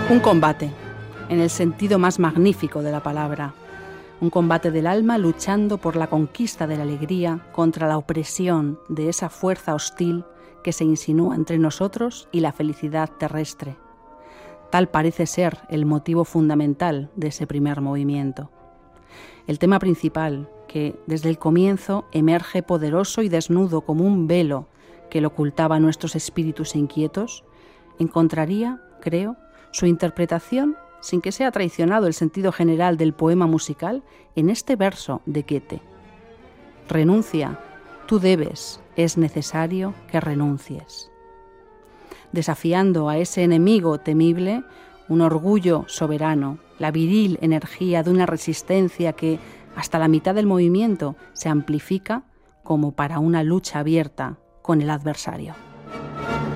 Un combate, en el sentido más magnífico de la palabra. Un combate del alma luchando por la conquista de la alegría contra la opresión de esa fuerza hostil que se insinúa entre nosotros y la felicidad terrestre. Tal parece ser el motivo fundamental de ese primer movimiento. El tema principal, que desde el comienzo emerge poderoso y desnudo como un velo que lo ocultaba a nuestros espíritus inquietos, encontraría, creo, su interpretación, sin que sea traicionado el sentido general del poema musical, en este verso de Goethe. Renuncia, tú debes, es necesario que renuncies. Desafiando a ese enemigo temible, un orgullo soberano, la viril energía de una resistencia que, hasta la mitad del movimiento, se amplifica como para una lucha abierta con el adversario.